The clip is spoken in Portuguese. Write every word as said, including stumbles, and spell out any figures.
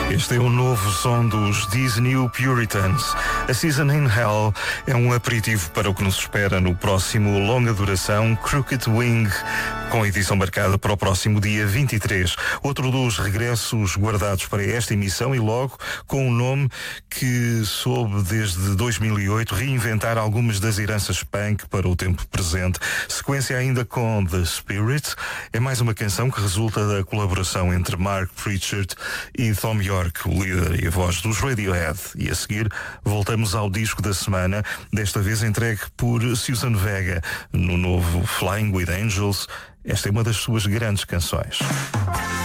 Este é o novo som dos These New Puritans. A Season in Hell é um aperitivo para o que nos espera no próximo longa duração Crooked Wing, com a edição marcada para o próximo dia vinte e três. Outro dos regressos guardados para esta emissão e logo com um nome que soube desde dois mil e oito reinventar algumas das heranças punk para o tempo presente. Sequência ainda com The Spirit. É mais uma canção que resulta da colaboração entre Mark Pritchard e Thom Yorke, o líder e a voz dos Radiohead. E a seguir voltamos ao disco da semana, desta vez entregue por Suzanne Vega no novo Flying with Angels. Esta é uma das suas grandes canções.